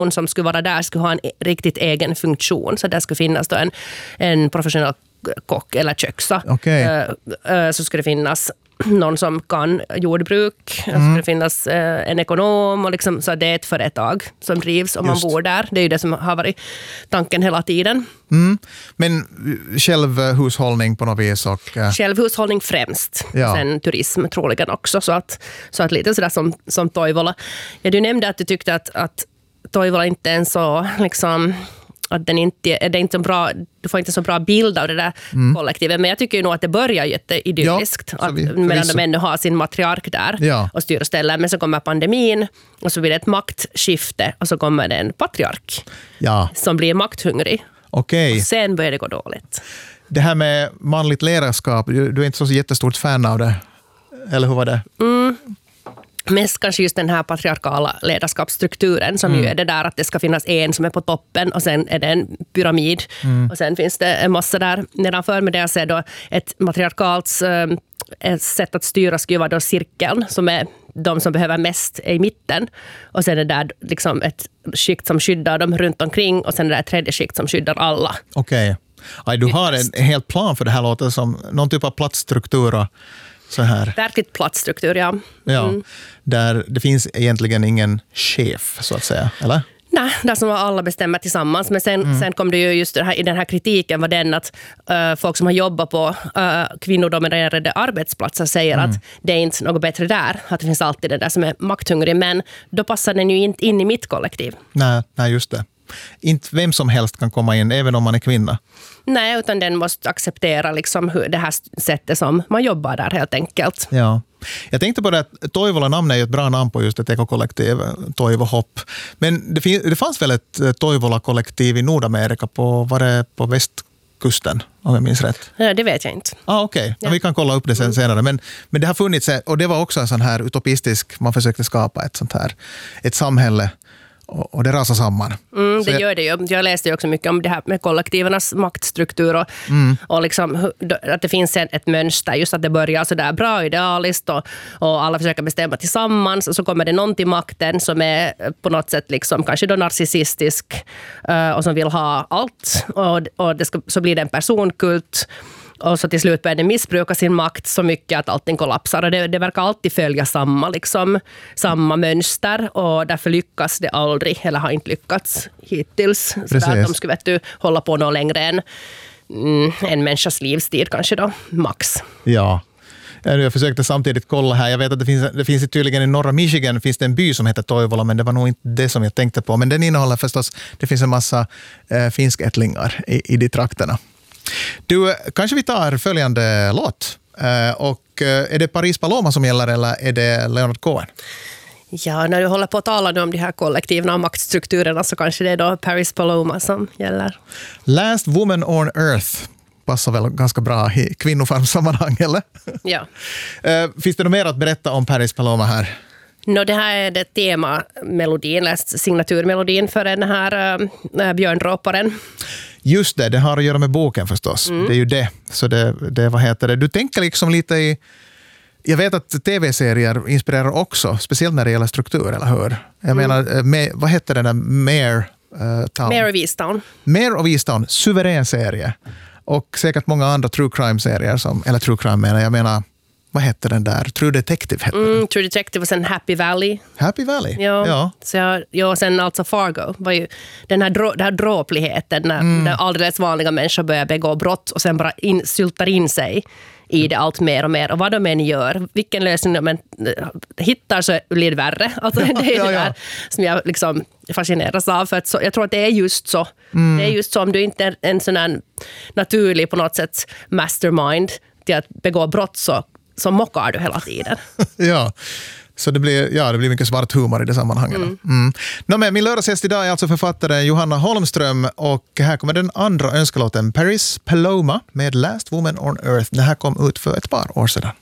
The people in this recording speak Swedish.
som skulle vara där skulle ha en riktigt egen funktion. Så där skulle finnas då en professionell kock eller köksa. Så skulle det finnas någon som kan jordbruk, så skulle det finnas en ekonom och liksom, så det är ett företag som drivs om man bor där. Det är ju det som har varit tanken hela tiden. Men självhushållning på något vis? Självhushållning främst. Sen turism troligen också. Så att lite sådär som Toivola. Ja, du nämnde att du tyckte att Toivola inte är en så liksom... att det är inte så bra, du får inte så bra bild av det där kollektivet. Men jag tycker ju nog att det börjar jätteidylliskt. Medan de ännu har sin matriark där och styr och ställer. Men så kommer pandemin och så blir det ett maktskifte och så kommer det en patriark som blir makthungrig. Och sen börjar det gå dåligt. Det här med manligt ledarskap, du är inte så jättestort fan av det. Eller hur var det? Mest kanske just den här patriarkala ledarskapsstrukturen som ju är det där att det ska finnas en som är på toppen och sen är det en pyramid och sen finns det en massa där nedanför. Men det är då ett matriarkalt sätt att styra skulle vara då cirkeln som är de som behöver mest är i mitten och sen är det där liksom ett skikt som skyddar dem runt omkring och sen är det ett tredje skikt som skyddar alla. Du har en helt plan för det här låter som någon typ av platsstruktur och så här. Verkligt platsstruktur, Där det finns egentligen ingen chef, så att säga, eller? Nej, där som alla bestämmer tillsammans. Men sen kom det ju just det här, i den här kritiken var den att folk som har jobbat på kvinnodominerade arbetsplatser säger att det är inte något bättre där. Att det finns alltid det där som är makthungrig. Men då passar den ju inte in i mitt kollektiv. Nej, just det. Inte vem som helst kan komma in, även om man är kvinna. Nej, utan den måste acceptera liksom det här sättet som man jobbar där helt enkelt. Ja. Jag tänkte på det att Toivola-namn är ju ett bra namn på just ett ekokollektiv, Toivohopp. Men det fanns väl ett Toivola-kollektiv i Nordamerika på västkusten, om jag minns rätt? Ja, det vet jag inte. Okej. Ja. Vi kan kolla upp det sen senare. Men det har funnits, och det var också en sån här utopistisk, man försökte skapa ett samhälle. Och det rasar samman. Det gör det ju. Jag läste ju också mycket om det här med kollektivernas maktstruktur och liksom, att det finns ett mönster. Just att det börjar så där bra idealiskt och alla försöker bestämma tillsammans och så kommer det någon till makten som är på något sätt liksom, kanske då narcissistisk och som vill ha allt och så blir det en personkult. Och så till slut börjar det missbruka sin makt så mycket att allting kollapsar. Och det verkar alltid följa samma mönster. Och därför lyckas det aldrig, eller har inte lyckats hittills. Så att de skulle hålla på något längre än en människas livstid kanske då, max. Ja. Jag försökte samtidigt kolla här. Jag vet att det finns tydligen i norra Michigan finns det en by som heter Toivola, men det var nog inte det som jag tänkte på. Men den innehåller förstås, det finns en massa finskättlingar i de trakterna. Du, kanske vi tar följande låt. Och är det Paris Paloma som gäller eller är det Leonard Cohen? Ja, när du håller på att tala om de här kollektiven och maktstrukturerna så kanske det är då Paris Paloma som gäller. Last Woman on Earth passar väl ganska bra i kvinnofarmsammanhang, eller? Ja. Finns det något mer att berätta om Paris Paloma här? Det här är det temamelodin, signaturmelodin för den här björndråparen. Just det har att göra med boken förstås. Det är ju det. Så det vad heter det? Du tänker liksom lite i... Jag vet att tv-serier inspirerar också, speciellt när det gäller struktur, eller hur? Jag menar, vad heter det där? Mare of Easttown. Mare of Easttown, suverän serie. Och säkert många andra true crime-serier, eller true crime menar jag menar... Vad hette den där? True Detective hette den. True Detective och sen Happy Valley. Happy Valley? Ja. Så sen alltså Fargo var ju den här dråpligheten när alldeles vanliga människor börjar begå brott och sen bara syltar in sig i det allt mer och mer. Och vad de än gör, vilken lösning de hittar så blir det värre. Alltså, det är det där som jag liksom fascineras av. För att jag tror att det är just så. Det är just så om du inte är en sån här naturlig på något sätt mastermind till att begå brott så mockar du hela tiden. Ja, så det blir mycket svart humor i det sammanhanget. Men min lördagsgäst idag är alltså författare Johanna Holmström och här kommer den andra önskelåten Paris Paloma med Last Woman on Earth. Det här kom ut för ett par år sedan.